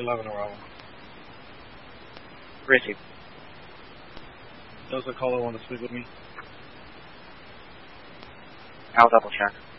11 arrival. Receive. Does the caller want to speak with me? I'll double check.